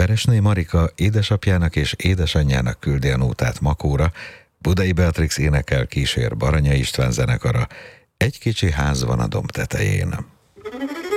Veresné Marika édesapjának és édesanyjának küldi a nótát Makóra, Budai Beatrix énekel kísér Baranya István zenekara, Egy kicsi ház van a domb tetején.